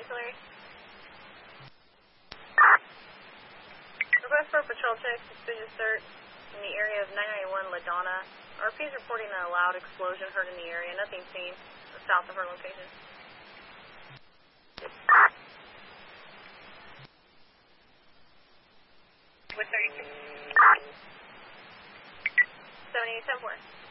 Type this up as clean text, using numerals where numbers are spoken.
auxiliary. Request for a patrol check, suspicious search in the area of 991 LaDonna. RP is reporting a loud explosion heard in the area. Nothing seen south of her location. With 32. 78, 10-4.